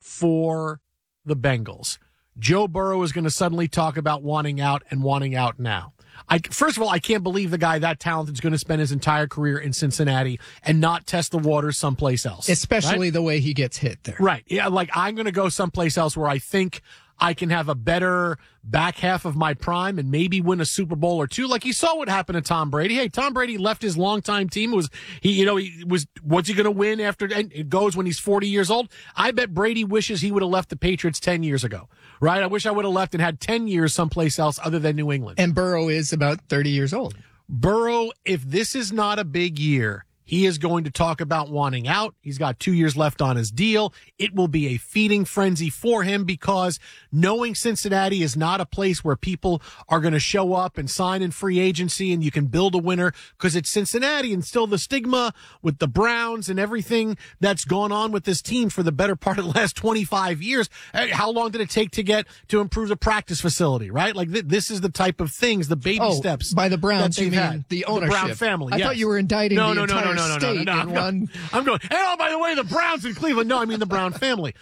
for the Bengals. Joe Burrow is going to suddenly talk about wanting out and wanting out now. First of all, I can't believe the guy that talented is going to spend his entire career in Cincinnati and not test the waters someplace else. Especially the way he gets hit there. Right. Yeah, like I'm going to go someplace else where I think I can have a better back half of my prime and maybe win a Super Bowl or two. Like you saw what happened to Tom Brady. Hey, Tom Brady left his longtime team. What's he going to win after it goes when he's 40 years old? I bet Brady wishes he would have left the Patriots 10 years ago, right? I wish I would have left and had 10 years someplace else other than New England. And Burrow is about 30 years old. Burrow, if this is not a big year, he is going to talk about wanting out. He's got 2 years left on his deal. It will be a feeding frenzy for him because knowing Cincinnati is not a place where people are going to show up and sign in free agency and you can build a winner because it's Cincinnati and still the stigma with the Browns and everything that's gone on with this team for the better part of the last 25 years. How long did it take to improve the practice facility, right? Like this is the type of things, the baby steps. By the Browns, you mean had. the ownership. The Brown family, I yes. thought you were indicting the entire state no. in one. I'm going, hey, oh, by the way, the Browns in Cleveland. No, I mean the Brown family.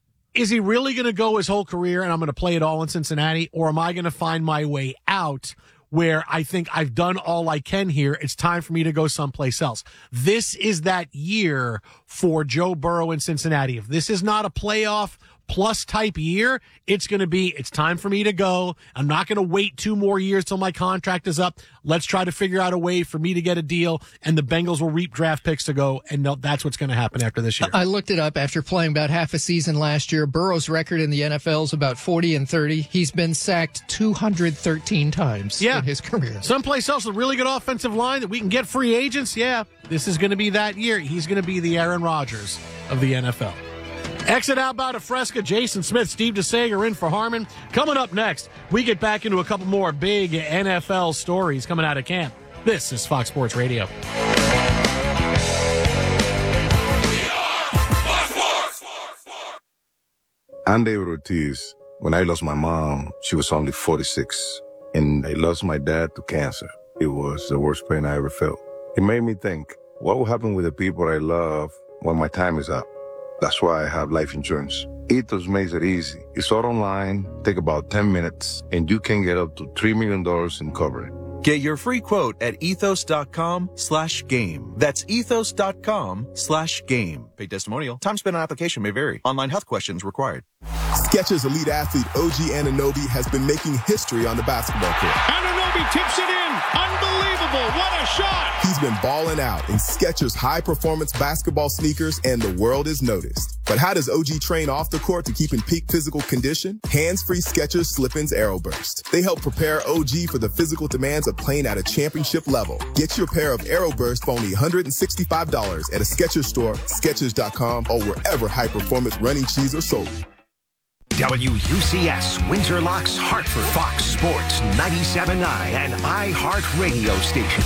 Is he really going to go his whole career and I'm going to play it all in Cincinnati? Or am I going to find my way out where I think I've done all I can here? It's time for me to go someplace else. This is that year for Joe Burrow in Cincinnati. If this is not a playoff plus type year, it's time for me to go. I'm not going to wait 2 more years till my contract is up. Let's try to figure out a way for me to get a deal, and the Bengals will reap draft picks to go, and that's what's going to happen after this year. I looked it up after playing about half a season last year. Burrow's record in the NFL is about 40-30. He's been sacked 213 times in his career. Someplace else, a really good offensive line that we can get free agents. Yeah, this is going to be that year. He's going to be the Aaron Rodgers of the NFL. Exit Outbound of Fresca, Jason Smith, Steve DeSager in for Harmon. Coming up next, we get back into a couple more big NFL stories coming out of camp. This is Fox Sports Radio. I'm David Ortiz. When I lost my mom, she was only 46. And I lost my dad to cancer. It was the worst pain I ever felt. It made me think, what will happen with the people I love when my time is up? That's why I have life insurance. Ethos makes it easy. It's all online, take about 10 minutes, and you can get up to $3 million in coverage. Get your free quote at ethos.com/game. That's ethos.com/game. Paid testimonial. Time spent on application may vary. Online health questions required. Skechers elite athlete OG Anunoby has been making history on the basketball court. Anunoby tips it in. Unbelievable. What a shot. He's been balling out in Skechers high-performance basketball sneakers, and the world is noticed. But how does OG train off the court to keep in peak physical condition? Hands-free Skechers Slip-ins Aeroburst. They help prepare OG for the physical demands of playing at a championship level. Get your pair of Aeroburst for only $165 at a Skechers store, Skechers.com, or wherever high-performance running shoes are sold. WUCS, Windsor Locks, Hartford, Fox Sports 97.9 and iHeartRadio station.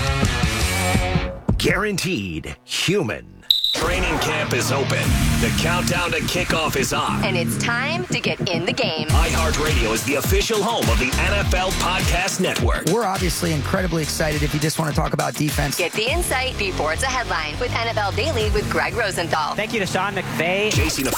Guaranteed human. Training camp is open. The countdown to kickoff is on. And it's time to get in the game. iHeartRadio is the official home of the NFL Podcast Network. We're obviously incredibly excited if you just want to talk about defense. Get the insight before it's a headline with NFL Daily with Greg Rosenthal. Thank you to Sean McVay. Jason